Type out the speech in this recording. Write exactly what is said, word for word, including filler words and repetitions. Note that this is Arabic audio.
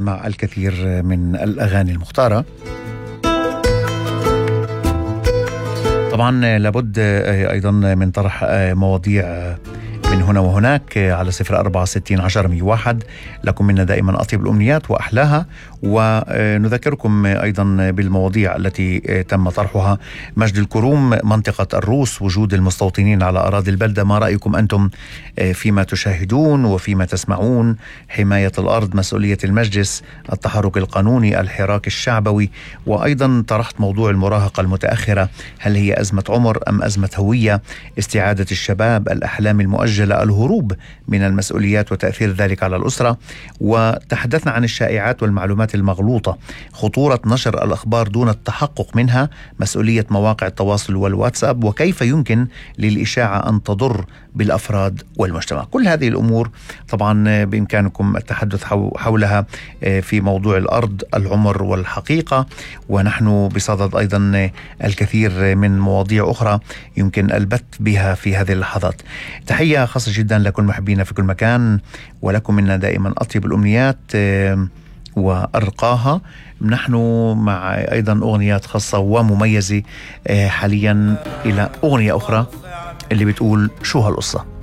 مع الكثير من الأغاني المختارة. طبعا لابد أيضا من طرح مواضيع من هنا وهناك على صفر أربعة ستين عشر مية واحد. لكم منا دائما أطيب الأمنيات وأحلاها، ونذكركم أيضا بالمواضيع التي تم طرحها. مجد الكروم، منطقة الروس، وجود المستوطنين على أراضي البلدة، ما رأيكم أنتم فيما تشاهدون وفيما تسمعون؟ حماية الأرض، مسؤولية المجلس، التحرك القانوني، الحراك الشعبوي. وأيضا طرحت موضوع المراهقة المتأخرة، هل هي أزمة عمر أم أزمة هوية؟ استعادة الشباب، الأحلام المؤجلة، الهروب من المسؤوليات وتأثير ذلك على الأسرة. وتحدثنا عن الشائعات والمعلومات المغلوطة، خطورة نشر الأخبار دون التحقق منها، مسؤولية مواقع التواصل والواتساب، وكيف يمكن للإشاعة أن تضر بالأفراد والمجتمع. كل هذه الأمور طبعا بإمكانكم التحدث حولها في موضوع الأرض، العمر والحقيقة. ونحن بصدد أيضا الكثير من مواضيع أخرى يمكن البث بها في هذه اللحظات. تحية خاصة جدا لكل محبينا في كل مكان، ولكم منا دائما أطيب الأمنيات وأرقاها. نحن مع أيضا أغنيات خاصة ومميزة حاليا إلى أغنية أخرى اللي بتقول شو هالقصة.